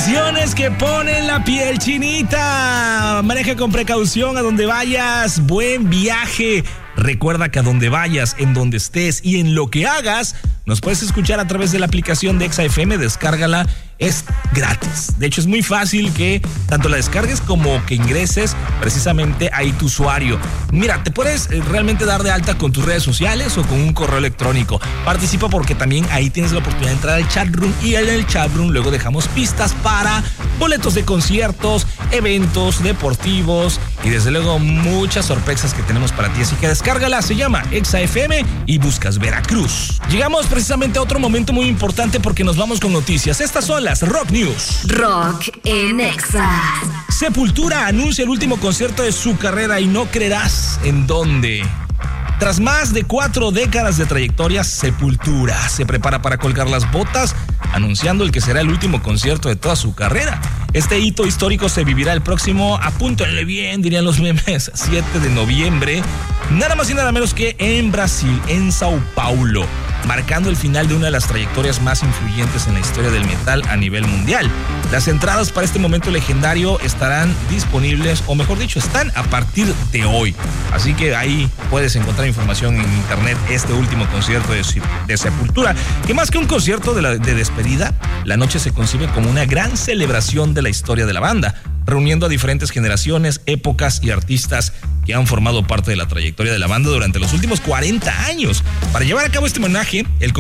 Canciones que ponen la piel chinita. Maneja con precaución a donde vayas. Buen viaje. Recuerda que a donde vayas, en donde estés y en lo que hagas, nos puedes escuchar a través de la aplicación de Exa FM. Descárgala, es gratis. De hecho, es muy fácil que tanto la descargues como que ingreses precisamente ahí tu usuario. Mira, te puedes realmente dar de alta con tus redes sociales o con un correo electrónico. Participa porque también ahí tienes la oportunidad de entrar al chatroom y en el chatroom luego dejamos pistas para boletos de conciertos, eventos deportivos y desde luego muchas sorpresas que tenemos para ti. Así que descárgala, se llama Exa FM y buscas Veracruz. Llegamos precisamente a otro momento muy importante porque nos vamos con noticias. Estas son las Rock News. Rock en Exa. Sepultura anuncia el último concierto de su carrera y no creerás en dónde. Tras más de 4 décadas de trayectoria, Sepultura se prepara para colgar las botas, anunciando el que será el último concierto de toda su carrera. Este hito histórico se vivirá el próximo, apúntenle bien, dirían los memes, 7 de noviembre, nada más y nada menos que en Brasil, en Sao Paulo, marcando el final de una de las trayectorias más influyentes en la historia del metal a nivel mundial. Las entradas para este momento legendario estarán disponibles, o mejor dicho, están a partir de hoy. Así que ahí puedes encontrar información en internet, este último concierto de Sepultura, que más que un concierto de despedida, la noche se concibe como una gran celebración de la historia de la banda, reuniendo a diferentes generaciones, épocas y artistas que han formado parte de la trayectoria de la banda durante los últimos 40 años. Para llevar a cabo este homenaje, el